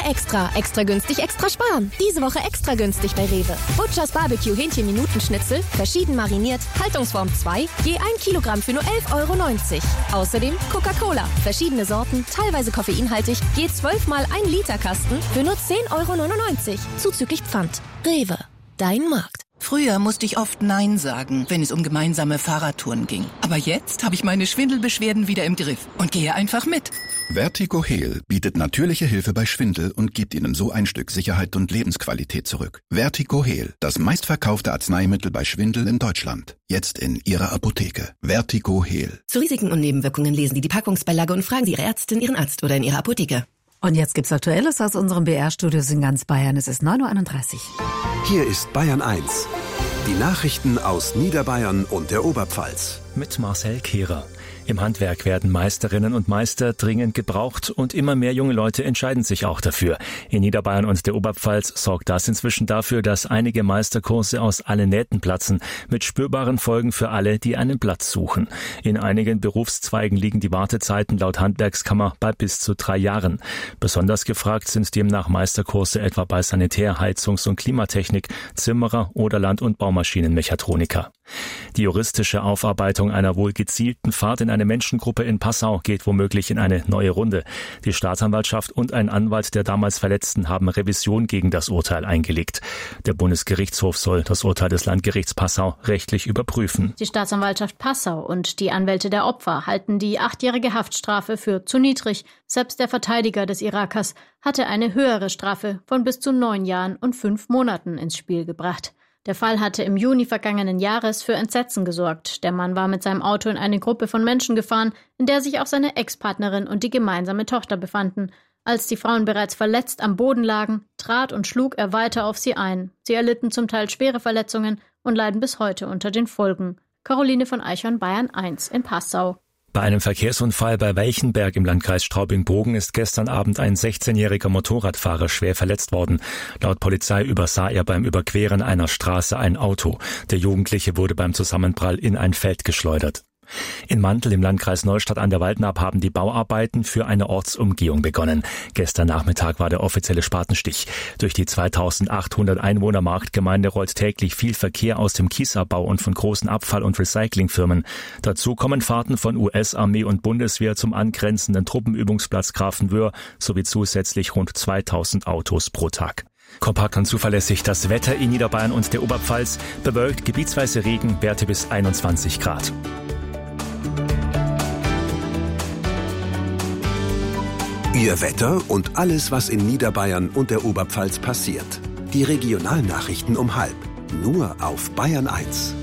Extra. Extra günstig, extra sparen. Diese Woche extra günstig bei Rewe. Butchers Barbecue Hähnchen-Minutenschnitzel, verschieden mariniert, Haltungsform 2, je 1 Kilogramm für nur 11,90 €. Außerdem Coca-Cola, verschiedene Sorten, teilweise koffeinhaltig, je 12 mal 1 Liter Kasten für nur 10,99 €. Zuzüglich Pfand. Rewe, dein Markt. Früher musste ich oft Nein sagen, wenn es um gemeinsame Fahrradtouren ging. Aber jetzt habe ich meine Schwindelbeschwerden wieder im Griff und gehe einfach mit. Vertigo Heal bietet natürliche Hilfe bei Schwindel und gibt Ihnen so ein Stück Sicherheit und Lebensqualität zurück. Vertigo Heal, das meistverkaufte Arzneimittel bei Schwindel in Deutschland. Jetzt in Ihrer Apotheke. Vertigo Heal. Zu Risiken und Nebenwirkungen lesen Sie die Packungsbeilage und fragen Sie Ihre Ärztin, Ihren Arzt oder in Ihrer Apotheke. Und jetzt gibt's Aktuelles aus unserem BR-Studios in ganz Bayern. Es ist 9:31 Uhr. Hier ist Bayern 1. Die Nachrichten aus Niederbayern und der Oberpfalz. Mit Marcel Kehrer. Im Handwerk werden Meisterinnen und Meister dringend gebraucht und immer mehr junge Leute entscheiden sich auch dafür. In Niederbayern und der Oberpfalz sorgt das inzwischen dafür, dass einige Meisterkurse aus allen Nähten platzen, mit spürbaren Folgen für alle, die einen Platz suchen. In einigen Berufszweigen liegen die Wartezeiten laut Handwerkskammer bei bis zu 3 Jahren. Besonders gefragt sind demnach Meisterkurse etwa bei Sanitär-, Heizungs- und Klimatechnik, Zimmerer oder Land- und Baumaschinenmechatroniker. Die juristische Aufarbeitung einer wohl gezielten Fahrt in eine Menschengruppe in Passau geht womöglich in eine neue Runde. Die Staatsanwaltschaft und ein Anwalt der damals Verletzten haben Revision gegen das Urteil eingelegt. Der Bundesgerichtshof soll das Urteil des Landgerichts Passau rechtlich überprüfen. Die Staatsanwaltschaft Passau und die Anwälte der Opfer halten die 8-jährige Haftstrafe für zu niedrig. Selbst der Verteidiger des Irakers hatte eine höhere Strafe von bis zu 9 Jahren und 5 Monaten ins Spiel gebracht. Der Fall hatte im Juni vergangenen Jahres für Entsetzen gesorgt. Der Mann war mit seinem Auto in eine Gruppe von Menschen gefahren, in der sich auch seine Ex-Partnerin und die gemeinsame Tochter befanden. Als die Frauen bereits verletzt am Boden lagen, trat und schlug er weiter auf sie ein. Sie erlitten zum Teil schwere Verletzungen und leiden bis heute unter den Folgen. Caroline von Eichhorn, Bayern 1 in Passau. Bei einem Verkehrsunfall bei Welchenberg im Landkreis Straubing-Bogen ist gestern Abend ein 16-jähriger Motorradfahrer schwer verletzt worden. Laut Polizei übersah er beim Überqueren einer Straße ein Auto. Der Jugendliche wurde beim Zusammenprall in ein Feld geschleudert. In Mantel im Landkreis Neustadt an der Waldnaab haben die Bauarbeiten für eine Ortsumgehung begonnen. Gestern Nachmittag war der offizielle Spatenstich. Durch die 2800 Einwohner Marktgemeinde rollt täglich viel Verkehr aus dem Kiesabbau und von großen Abfall- und Recyclingfirmen. Dazu kommen Fahrten von US-Armee und Bundeswehr zum angrenzenden Truppenübungsplatz Grafenwöhr sowie zusätzlich rund 2000 Autos pro Tag. Kompakt und zuverlässig das Wetter in Niederbayern und der Oberpfalz. Bewölkt, gebietsweise Regen, Werte bis 21 Grad. Ihr Wetter und alles, was in Niederbayern und der Oberpfalz passiert. Die Regionalnachrichten um 12:30. Nur auf Bayern 1.